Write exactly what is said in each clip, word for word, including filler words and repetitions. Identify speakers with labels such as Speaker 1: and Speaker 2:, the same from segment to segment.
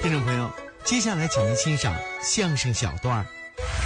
Speaker 1: 听众朋友，接下来请您欣赏相声小段儿。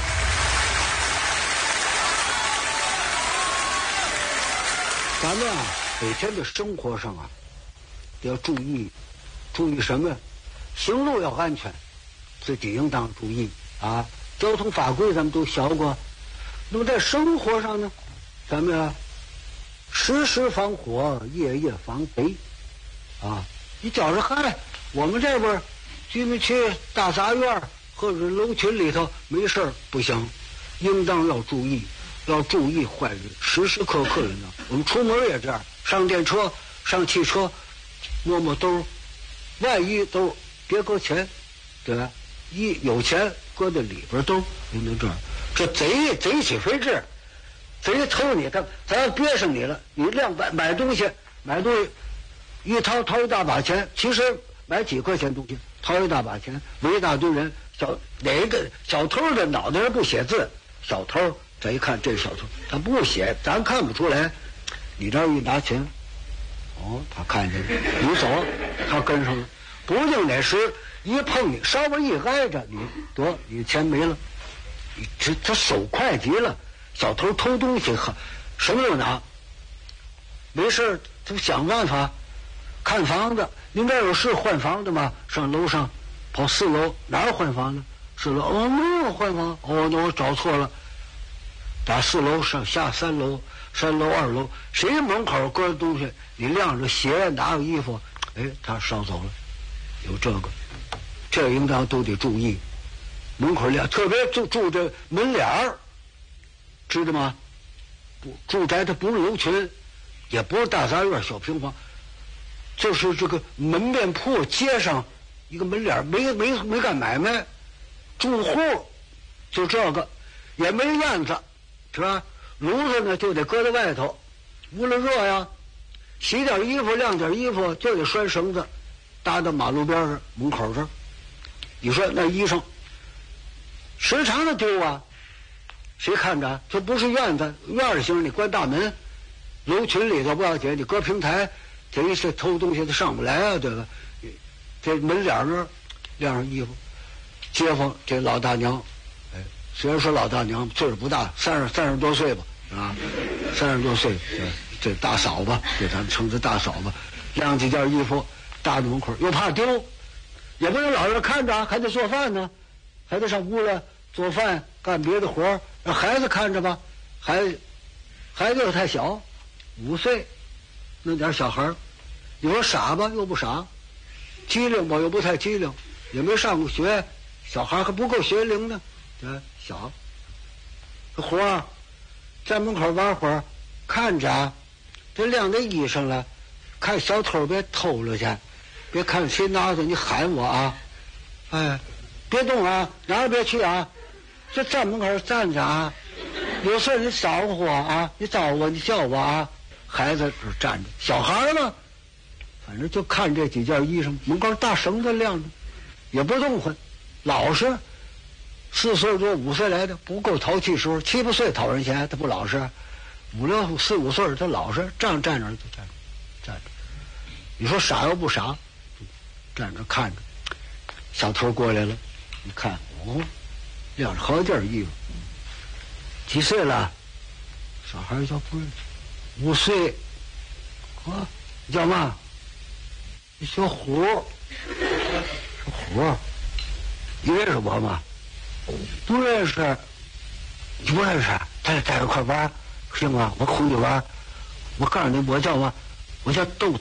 Speaker 2: 咱们啊，每天的生活上啊，要注意，注意什么？行路要安全，自己应当注意啊。交通法规咱们都学过，那么在生活上呢，咱们啊，时时防火，夜夜防贼啊。你觉着嗨，我们这边居民区大杂院或者楼群里头没事不行，应当要注意。要注意坏人，时时刻刻的呢。我们出门也这样，上电车、上汽车，摸摸兜，万一兜别搁钱，对吧？一有钱搁在里边兜，不能这样。这贼贼起飞智，贼偷你，他咱要憋上你了，你量买买东西，买东西一掏掏一大把钱，其实买几块钱东西，掏一大把钱，围一大堆人，小哪个小偷的脑袋上不写字，小偷。咱一看这小偷，他不写，咱看不出来。你这儿一拿钱，哦，他看见了，你走，他跟上了。不定哪时一碰你，稍微一挨着你，得你钱没了。你这他手快极了，小偷偷东西，什么都拿。没事，他想办法看房子。您这儿有是换房的吗？上楼上，跑四楼，哪儿换房子？四楼，哦，没有换房。哦，那我找错了。打四楼上下三楼，三楼二楼，谁门口搁东西，你晾着鞋，哪有衣服？哎，他捎走了，有这个，这应当都得注意。门口晾，特别住住这门脸儿，知道吗？不，住宅它不是楼群，也不是大杂院、小平房，就是这个门面铺街上一个门脸，没没没干买卖，住户就这个，也没院子。是吧？炉子呢就得搁在外头，屋里热呀，洗点衣服、晾点衣服就得拴绳子，搭到马路边上门口这儿。你说那衣裳时常的丢啊，谁看着？这不是院子，院儿型你关大门，楼群里头不要紧，你搁平台，这一是偷东西他上不来啊，对吧？这门脸那儿晾上衣服，街坊这老大娘。虽然说老大娘岁数不大，三十三十多岁吧，啊，三十多岁，这大嫂吧，这咱们称之大嫂吧，晾几件衣服搭在门口，又怕丢，也不能老是看着，还得做饭呢，还得上屋来做饭干别的活让孩子看着吧，孩子孩子又太小，五岁，那点小孩你说傻吧又不傻，机灵吧又不太机灵，也没上过学，小孩还不够学龄呢。这小活儿在门口玩会儿，看着啊，这晾那衣裳了，看小偷别偷了去，别看谁拿着你喊我啊，哎，别动啊，哪儿别去啊，就站门口站着啊，有事你招呼我啊，你招呼我，你叫我啊，孩子这站着，小孩嘛，反正就看这几件衣裳，门口大绳子晾着，也不动换，老实。四岁多五岁来的不够淘气时候，七八岁讨人嫌，他不老实；五六四五岁他老实，站站着就站着，站着。你说傻又不傻，站着看着。小偷过来了，你看哦，晾着好件衣服。几岁了？小孩叫不认识，五岁。啊，你叫嘛？小虎。小虎，你认识我吗？不认识，你不认识，咱俩在一块玩，行吗？我哄你玩。我告诉你，我叫嘛，我叫豆